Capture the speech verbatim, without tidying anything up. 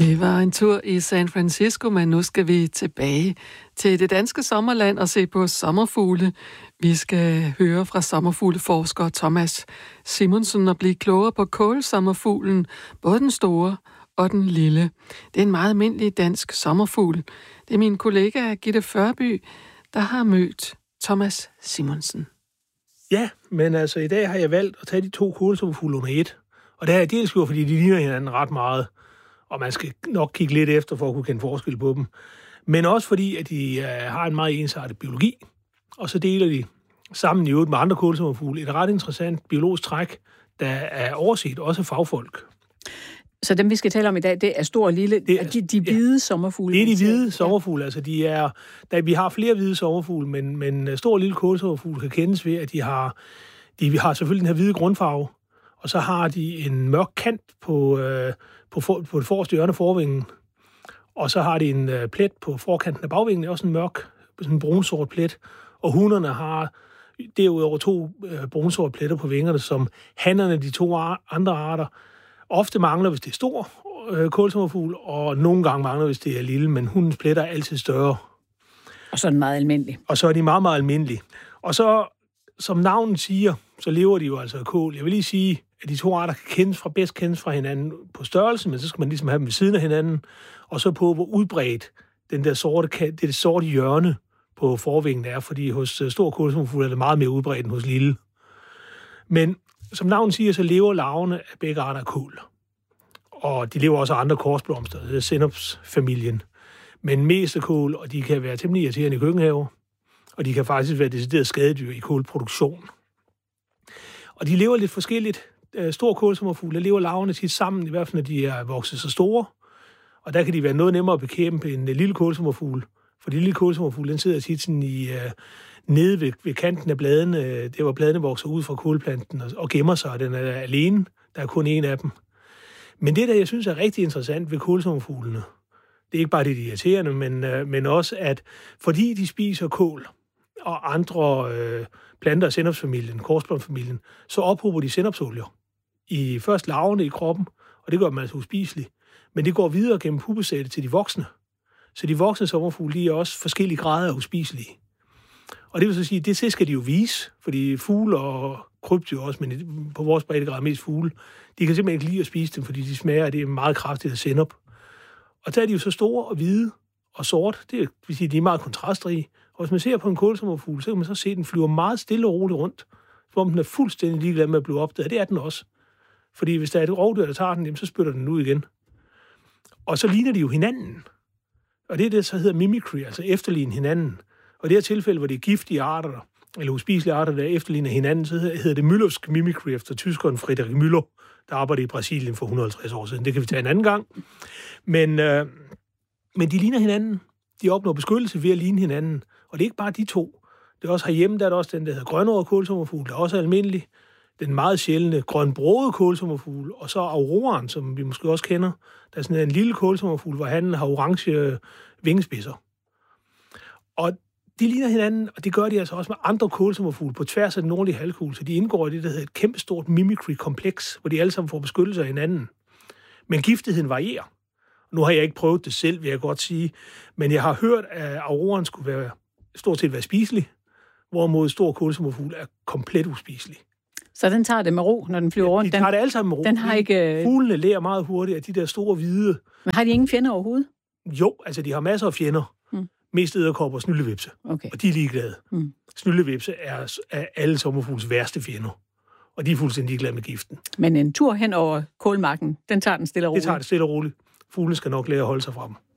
Vi var en tur i San Francisco, men nu skal vi tilbage til det danske sommerland og se på sommerfugle. Vi skal høre fra sommerfugleforsker Thomas Simonsen og blive klogere på kålsommerfuglen, både den store og den lille. Det er en meget almindelig dansk sommerfugl. Det er min kollega Gitte Førby, der har mødt Thomas Simonsen. Ja, men altså i dag har jeg valgt at tage de to kålsommerfugle under et. Og det har jeg dels gjort, fordi de ligner hinanden ret meget. Og man skal nok kigge lidt efter for at kunne kende forskel på dem. Men også fordi, at de uh, har en meget ensartet biologi. Og så deler de sammen i øvrigt med andre kålsommerfugle et ret interessant biologisk træk, der er overset også af fagfolk. Så dem, vi skal tale om i dag, det er stor og lille, det er, de, de hvide ja, sommerfugle? Det er de hvide sommerfugle. Altså, de er, der, vi har flere hvide sommerfugle, men, men stor og lille kålsommerfugle kan kendes ved, at de har, de har selvfølgelig den her hvide grundfarve, og så har de en mørk kant på, øh, på, for, på det forreste hjørne af forvingen, og så har de en øh, plet på forkanten af bagvingen, også en mørk, sådan en brunsort plet, og hunderne har derudover to øh, brunsorte pletter på vingerne, som hannerne, de to andre arter, ofte mangler, hvis det er stor øh, kålsommerfugl, og nogle gange mangler, hvis det er lille, men hundens pletter er altid større. Og så er den meget almindelig. Og så er de meget, meget almindelige. Og så, som navnet siger, så lever de jo altså af kål. Jeg vil lige sige, at de to arter kan kendes fra, bedst kendes fra hinanden på størrelse, men så skal man ligesom have dem ved siden af hinanden, og så på, hvor udbredt den der sorte, det, det sorte hjørne på forvingen er, fordi hos stor kålsommerfugl er det meget mere udbredt end hos lille. Men som navnet siger, så lever larverne af begge arter af kål. Og de lever også af andre korsblomster, det er Senopsfamilien. Men mest af kål, og de kan være temmelig irriterende i køkkenhaver, og de kan faktisk være decideret skadedyr i kålproduktion. Og de lever lidt forskelligt. Stor kålsommerfugle, der lever larverne tit sammen, i hvert fald når de er vokset så store. Og der kan de være noget nemmere at bekæmpe end lille kålsommerfugle. For de lille kålsommerfugle, den sidder tit sådan i... Uh, nede ved, ved kanten af bladene, det var bladene vokser ud fra kålplanten og, og gemmer sig, og den er alene. Der er kun en af dem. Men det, der jeg synes er rigtig interessant ved kålsommerfuglene, det er ikke bare det, de irriterende, men, øh, men også, at fordi de spiser kål og andre øh, planter af Senopsfamilien, korsblomstfamilien, så ophober de senopsolier i først larverne i kroppen, og det gør man altså uspiselig. Men det går videre gennem pubesættet til de voksne. Så de voksne sommerfugle, de er også forskellige grader af uspiselige. Og det vil så sige, det skal de jo vise, fordi fugle og krybdyr også, men på vores breddegrad mest fugle, de kan simpelthen ikke lide at spise dem, fordi de smager, det er meget kraftigt at sende op. Og der er de jo så store og hvide og sort, det vil sige, de er meget kontrastrige. Og hvis man ser på en kålsommerfugl, så kan man så se, at den flyver meget stille og roligt rundt, som om den er fuldstændig ligeglad med at blive opdaget. Det er den også. Fordi hvis der er et rovdyr, der tager den, så spytter den ud igen. Og så ligner de jo hinanden. Og det er det, så hedder mimicry, altså efterligne hinanden. Og i det her tilfælde, hvor det er giftige arter, eller uspiselige arter, der efterligner hinanden, så hedder det Müllersk mimicry efter tyskeren Friedrich Müller, der arbejdede i Brasilien for et hundrede og halvtreds år siden. Det kan vi tage en anden gang. Men, øh, men de ligner hinanden. De opnår beskyttelse ved at ligne hinanden. Og det er ikke bare de to. Det er også herhjemme, der er der også den, der hedder grønåret kålsommerfugl, der er også almindelig. Den meget sjældne grønbrogede kålsommerfugl, og så auroren, som vi måske også kender. Der er sådan en lille kålsommerfugl, hvor han har orange vingespidser. Og de ligner hinanden, og det gør de altså også med andre kålsommerfugle på tværs af den nordlige halvkugle, så de indgår i det, der hedder et kæmpestort mimicry-kompleks, hvor de alle sammen får beskyttelse af hinanden. Men giftigheden varierer. Nu har jeg ikke prøvet det selv, vil jeg godt sige, men jeg har hørt, at auroren skulle være, stort set være spiselig, hvorimod stor kålsommerfugl er komplet uspiselig. Så den tager det med ro, når den flyver rundt? Ja, de tager det alle sammen med ro. Den har ikke... Fuglene lærer meget hurtigt af de der store hvide... Men har de ingen fjender overhovedet? Jo, altså de har masser af fjender. Hmm. Mest edderkopper og snyllevipse. Okay. Og de er ligeglade. Hmm. Snyllevipse er, er alle sommerfugles værste fjender. Og de er fuldstændig ligeglade med giften. Men en tur hen over kålmarken, den tager den stille og roligt? Det tager det stille og roligt. Fuglene skal nok lære at holde sig fra dem.